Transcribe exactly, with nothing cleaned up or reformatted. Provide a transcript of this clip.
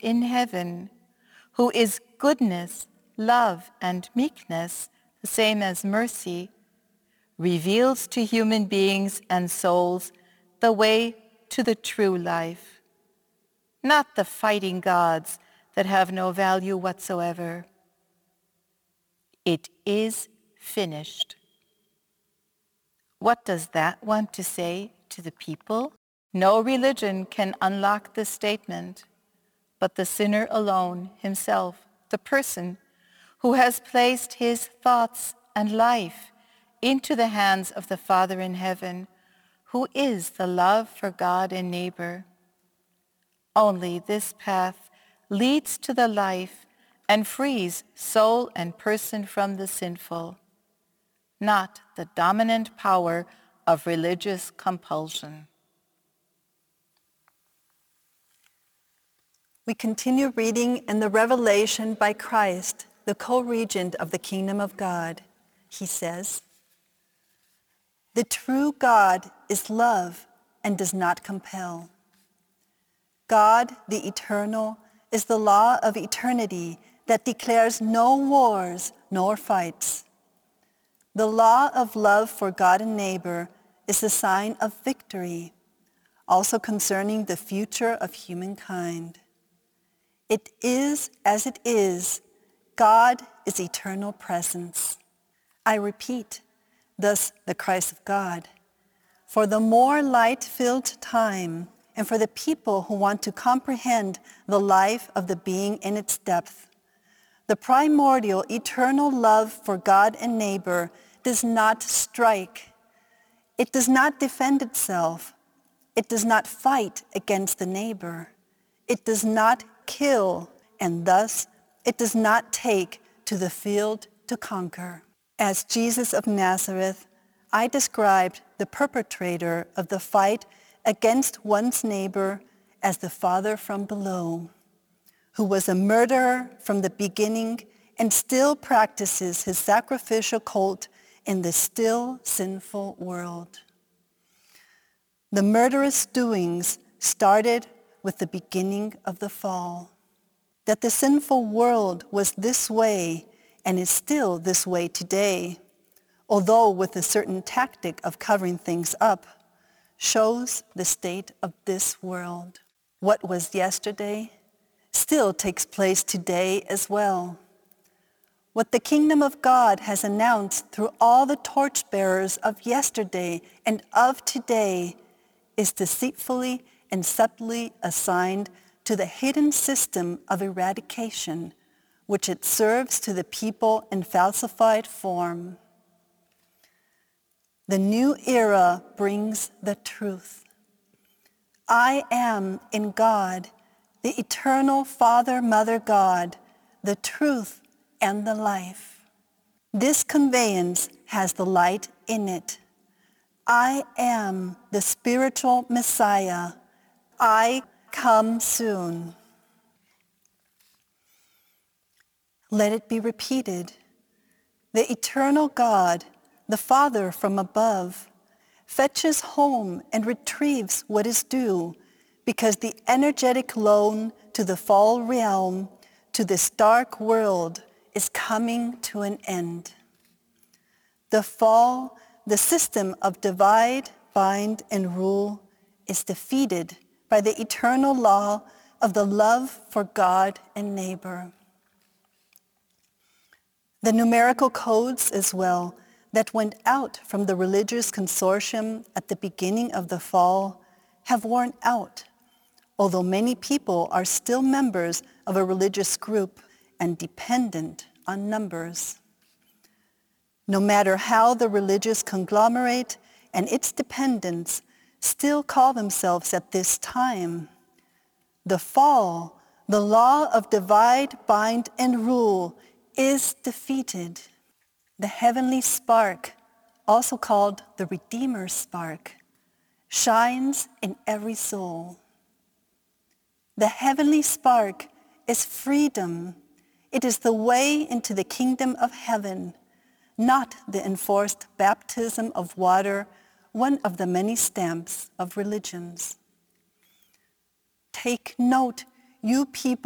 in heaven, who is goodness, love, and meekness, the same as mercy, reveals to human beings and souls the way to the true life, not the fighting gods that have no value whatsoever. It is finished. What does that want to say to the people? No religion can unlock this statement, but the sinner alone himself, the person who has placed his thoughts and life into the hands of the Father in heaven, who is the love for God and neighbor. Only this path leads to the life and frees soul and person from the sinful, not the dominant power of religious compulsion. We continue reading in the Revelation by Christ, the co-regent of the kingdom of God. He says, "The true God is love and does not compel. God, the eternal, is the law of eternity that declares no wars nor fights. The law of love for God and neighbor is the sign of victory, also concerning the future of humankind. It is as it is. God is eternal presence. I repeat, thus the Christ of God. For the more light-filled time, and for the people who want to comprehend the life of the being in its depth, the primordial eternal love for God and neighbor does not strike. It does not defend itself. It does not fight against the neighbor. It does not kill, and thus it does not take to the field to conquer. As Jesus of Nazareth, I described the perpetrator of the fight against one's neighbor as the Father from below, who was a murderer from the beginning and still practices his sacrificial cult in the still sinful world. The murderous doings started with the beginning of the fall. That the sinful world was this way and is still this way today, although with a certain tactic of covering things up, shows the state of this world. What was yesterday still takes place today as well. What the kingdom of God has announced through all the torchbearers of yesterday and of today is deceitfully and subtly assigned to the hidden system of eradication, which it serves to the people in falsified form. The new era brings the truth. I am in God, the eternal Father, Mother God, the truth and the life. This conveyance has the light in it. I am the spiritual Messiah. I come soon. Let it be repeated. The eternal God, the Father from above, fetches home and retrieves what is due, because the energetic loan to the fall realm, to this dark world, is coming to an end. The fall, the system of divide, bind, and rule, is defeated by the eternal law of the love for God and neighbor. The numerical codes as well that went out from the religious consortium at the beginning of the fall have worn out, although many people are still members of a religious group and dependent on numbers. No matter how the religious conglomerate and its dependents still call themselves at this time, the fall, the law of divide, bind, and rule is defeated. The heavenly spark, also called the Redeemer spark, shines in every soul. The heavenly spark is freedom. It is the way into the kingdom of heaven, not the enforced baptism of water, one of the many stamps of religions. Take note, you people